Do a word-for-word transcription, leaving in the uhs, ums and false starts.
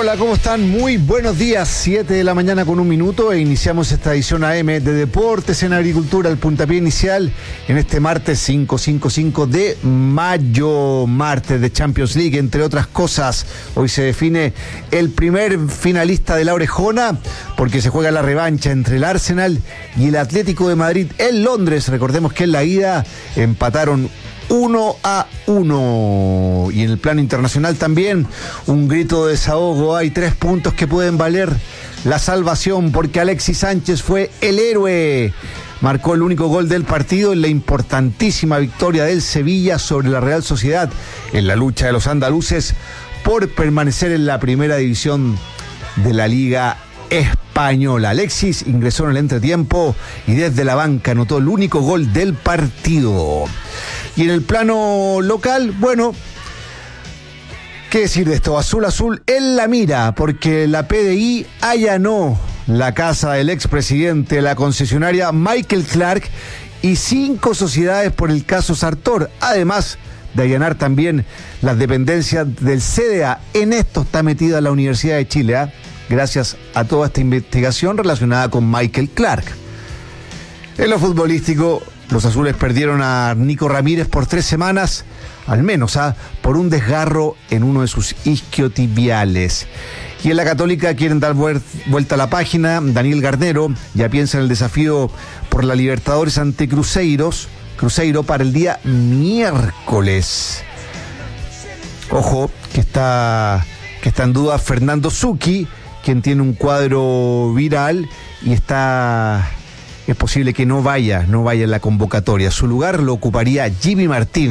Hola, ¿cómo están? Muy buenos días, siete de la mañana con un minuto e iniciamos esta edición A M de Deportes en Agricultura, el puntapié inicial en este martes cinco de mayo, martes de Champions League, entre otras cosas. Hoy se define el primer finalista de la Orejona porque se juega la revancha entre el Arsenal y el Atlético de Madrid en Londres. Recordemos que en la ida empataron uno a uno. Y en el plano internacional también un grito de desahogo. Hay tres puntos que pueden valer la salvación porque Alexis Sánchez fue el héroe. Marcó el único gol del partido en la importantísima victoria del Sevilla sobre la Real Sociedad en la lucha de los andaluces por permanecer en la primera división de la Liga Española. Alexis ingresó en el entretiempo y desde la banca anotó el único gol del partido. Y en el plano local, bueno, ¿qué decir de esto? Azul Azul en la mira, porque la P D I allanó la casa del expresidente de la concesionaria Michael Clark y cinco sociedades por el caso Sartor, además de allanar también las dependencias del C D A. En esto está metida la Universidad de Chile, ¿eh? Gracias a toda esta investigación relacionada con Michael Clark. En lo futbolístico, los azules perdieron a Nico Ramírez por tres semanas, al menos, ¿ah? por un desgarro en uno de sus isquiotibiales. Y en la Católica quieren dar vuelta a la página. Daniel Garnero ya piensa en el desafío por la Libertadores ante Cruzeiros, Cruzeiro para el día miércoles. Ojo, que está, que está en duda Fernando Zucchi, quien tiene un cuadro viral y está... es posible que no vaya, no vaya en la convocatoria. Su lugar lo ocuparía Jimmy Martínez.